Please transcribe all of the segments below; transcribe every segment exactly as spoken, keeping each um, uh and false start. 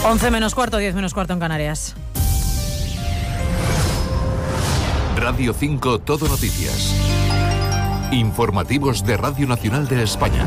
once menos cuarto, diez menos cuarto en Canarias. Radio cinco Todo Noticias. Informativos de Radio Nacional de España.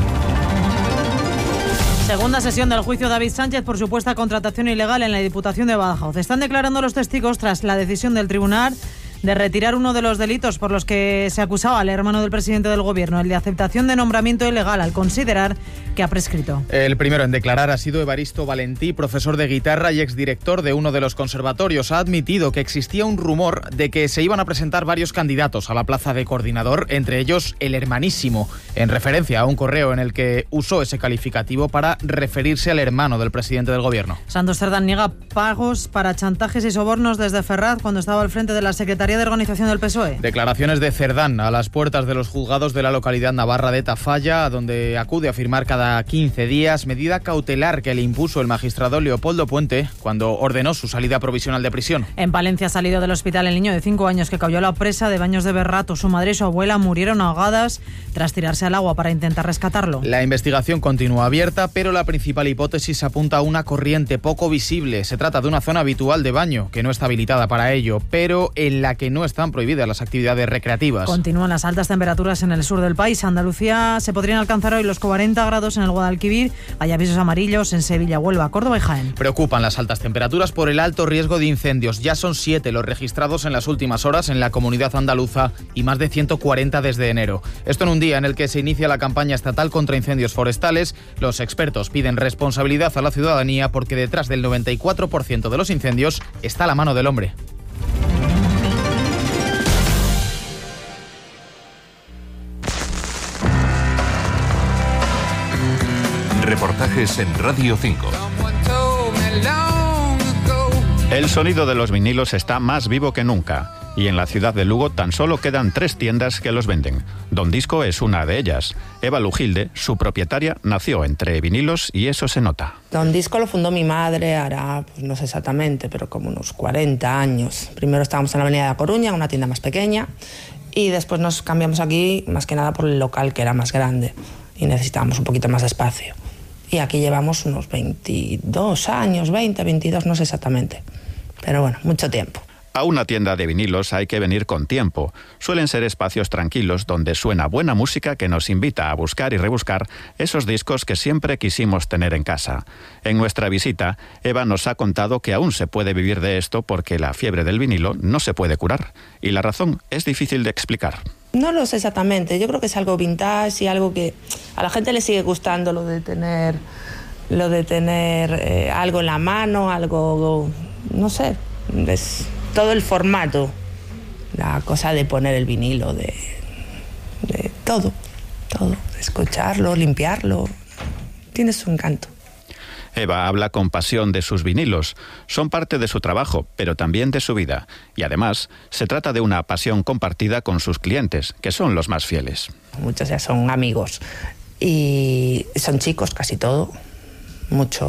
Segunda sesión del juicio de David Sánchez por supuesta contratación ilegal en la Diputación de Badajoz. Están declarando los testigos tras la decisión del tribunal de retirar uno de los delitos por los que se acusaba al hermano del presidente del Gobierno, el de aceptación de nombramiento ilegal, al considerar que ha prescrito. El primero en declarar ha sido Evaristo Valentí, profesor de guitarra y exdirector de uno de los conservatorios. Ha admitido que existía un rumor de que se iban a presentar varios candidatos a la plaza de coordinador, entre ellos el hermanísimo, en referencia a un correo en el que usó ese calificativo para referirse al hermano del presidente del Gobierno. Santos Cerdán niega pagos para chantajes y sobornos desde Ferraz cuando estaba al frente de la Secretaría de Organización del P S O E. Declaraciones de Cerdán a las puertas de los juzgados de la localidad navarra de Tafalla, a donde acude a firmar cada quince días medida cautelar que le impuso el magistrado Leopoldo Puente cuando ordenó su salida provisional de prisión. En Palencia ha salido del hospital el niño de cinco años que cayó a la presa de Baños de Berrato. Su madre y su abuela murieron ahogadas tras tirarse al agua para intentar rescatarlo. La investigación continúa abierta, pero la principal hipótesis apunta a una corriente poco visible. Se trata de una zona habitual de baño que no está habilitada para ello, pero en la que no están prohibidas las actividades recreativas. Continúan las altas temperaturas en el sur del país. Andalucía se podrían alcanzar hoy los cuarenta grados en el Guadalquivir. Hay avisos amarillos en Sevilla, Huelva, Córdoba y Jaén. Preocupan las altas temperaturas por el alto riesgo de incendios. Ya son siete los registrados en las últimas horas en la comunidad andaluza y más de ciento cuarenta desde enero. Esto en un día en el que se inicia la campaña estatal contra incendios forestales. Los expertos piden responsabilidad a la ciudadanía porque detrás del noventa y cuatro por ciento de los incendios está la mano del hombre. Reportajes en Radio cinco. El sonido de los vinilos está más vivo que nunca. Y en la ciudad de Lugo tan solo quedan tres tiendas que los venden. Don Disco es una de ellas. Eva Lujilde, su propietaria, nació entre vinilos y eso se nota. Don Disco lo fundó mi madre, hará, pues no sé exactamente, pero como unos cuarenta años. Primero estábamos en la avenida de La Coruña, una tienda más pequeña, y después nos cambiamos aquí más que nada por el local, que era más grande, y necesitábamos un poquito más de espacio. Y aquí llevamos unos veintidós años, veinte, veintidós, no sé exactamente. Pero bueno, mucho tiempo. A una tienda de vinilos hay que venir con tiempo. Suelen ser espacios tranquilos donde suena buena música que nos invita a buscar y rebuscar esos discos que siempre quisimos tener en casa. En nuestra visita, Eva nos ha contado que aún se puede vivir de esto porque la fiebre del vinilo no se puede curar. Y la razón es difícil de explicar. No lo sé exactamente. Yo creo que es algo vintage y algo que a la gente le sigue gustando, lo de tener, lo de tener eh, algo en la mano, algo, no sé, es todo el formato, la cosa de poner el vinilo, de, de todo, todo, de escucharlo, limpiarlo, tiene su encanto. Eva habla con pasión de sus vinilos. Son parte de su trabajo, pero también de su vida. Y además, se trata de una pasión compartida con sus clientes, que son los más fieles. Muchos ya son amigos y son chicos, casi todo, mucho.